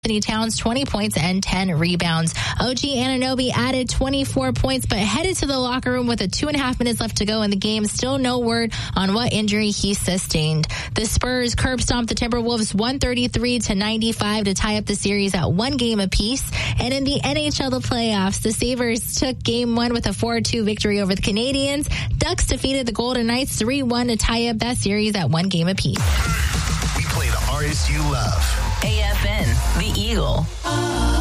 Anthony Towns, 20 points and 10 rebounds. OG Anunoby added 24 points, but headed to the locker room with 2.5 minutes left to go in the game. Still no word on what injury he sustained. The Spurs curb stomped the Timberwolves 133-95 to tie up the series at 1 game apiece. And in the NHL the playoffs, the Sabres took game 1 with a 4-2 victory over the Canadiens. Ducks defeated the Golden Knights 3-1 to tie up that series at 1 game apiece. We play the artists you love. AFN, The Eagle.